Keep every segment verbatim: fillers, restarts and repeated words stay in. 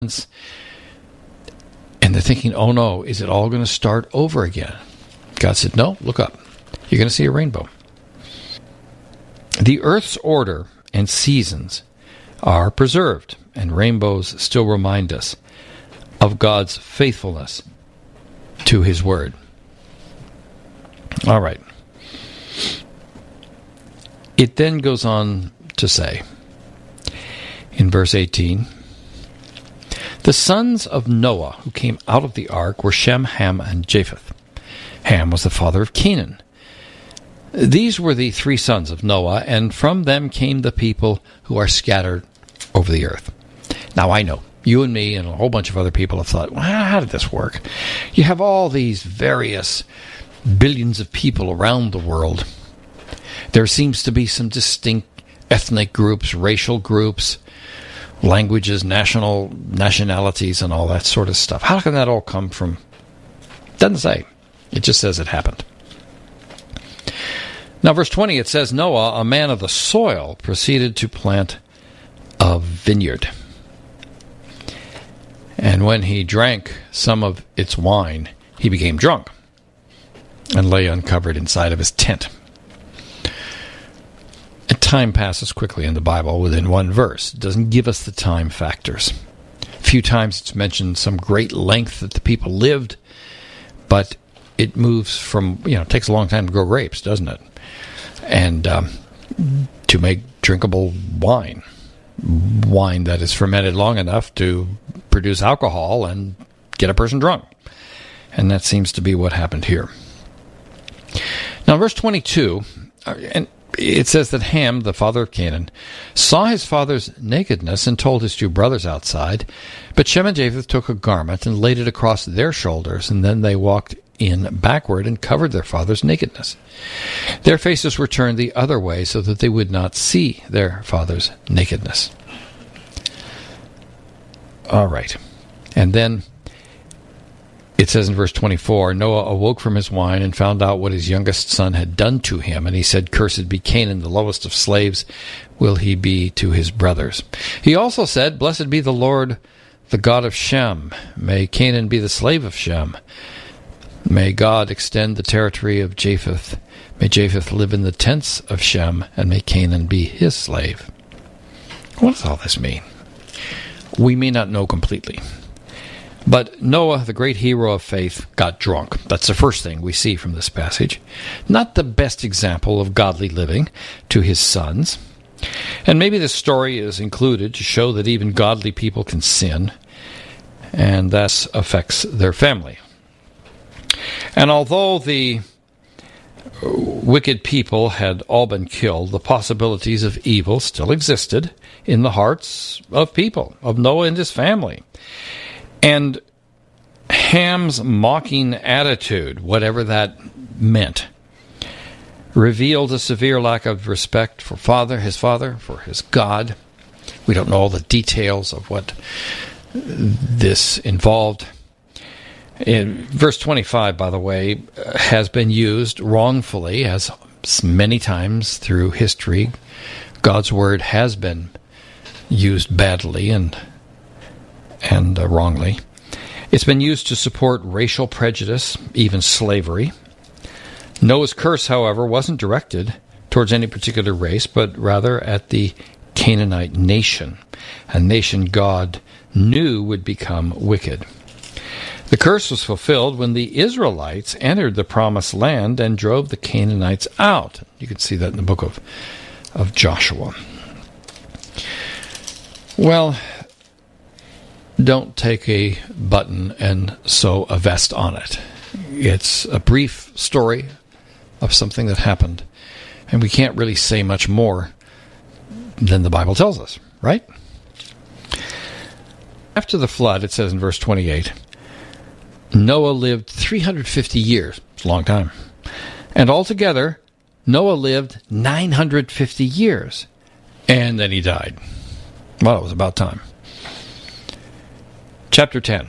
And they're thinking, oh no, is it all going to start over again? God said, no, look up. You're going to see a rainbow. The earth's order and seasons are preserved, and rainbows still remind us of God's faithfulness to His Word. All right. It then goes on to say, in verse eighteen, the sons of Noah who came out of the ark were Shem, Ham, and Japheth. Ham was the father of Canaan. These were the three sons of Noah, and from them came the people who are scattered over the earth. Now I know, you and me and a whole bunch of other people have thought, well, how did this work? You have all these various billions of people around the world. There seems to be some distinct ethnic groups, racial groups, languages, national nationalities, and all that sort of stuff. How can that all come from? Doesn't say. It just says it happened. Now, verse twenty, it says, Noah, a man of the soil, proceeded to plant a vineyard. And when he drank some of its wine, he became drunk and lay uncovered inside of his tent. And time passes quickly in the Bible within one verse. It doesn't give us the time factors. A few times it's mentioned some great length that the people lived, but it moves from, you know, it takes a long time to grow grapes, doesn't it? And um, to make drinkable wine. Wine that is fermented long enough to produce alcohol and get a person drunk. And that seems to be what happened here. Now, verse twenty-two, and it says that Ham, the father of Canaan, saw his father's nakedness and told his two brothers outside. But Shem and Japheth took a garment and laid it across their shoulders, and then they walked in backward and covered their father's nakedness. Their faces were turned the other way so that they would not see their father's nakedness. All right. And then it says in verse twenty-four, Noah awoke from his wine and found out what his youngest son had done to him. And he said, Cursed be Canaan, the lowest of slaves will he be to his brothers. He also said, Blessed be the Lord, the God of Shem. May Canaan be the slave of Shem. May God extend the territory of Japheth. May Japheth live in the tents of Shem, and may Canaan be his slave. What does all this mean? We may not know completely. But Noah, the great hero of faith, got drunk. That's the first thing we see from this passage. Not the best example of godly living to his sons. And maybe this story is included to show that even godly people can sin, and thus affects their family. And although the wicked people had all been killed, the possibilities of evil still existed in the hearts of people, of Noah and his family. And Ham's mocking attitude, whatever that meant, revealed a severe lack of respect for father, his father, for his God. We don't know all the details of what this involved. In verse twenty-five, by the way, has been used wrongfully, as many times through history. God's word has been used badly and and uh, wrongly. It's been used to support racial prejudice, even slavery. Noah's curse, however, wasn't directed towards any particular race, but rather at the Canaanite nation, a nation God knew would become wicked. The curse was fulfilled when the Israelites entered the promised land and drove the Canaanites out. You can see that in the book of, of Joshua. Well, don't take a button and sew a vest on it. It's a brief story of something that happened, and we can't really say much more than the Bible tells us, right? After the flood, it says in verse twenty-eight, Noah lived three hundred fifty years. It's a long time. And altogether, Noah lived nine hundred fifty years. And then he died. Well, it was about time. Chapter ten.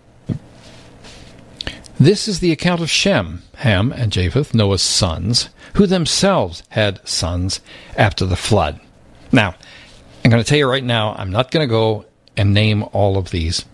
This is the account of Shem, Ham, and Japheth, Noah's sons, who themselves had sons after the flood. Now, I'm going to tell you right now, I'm not going to go and name all of these.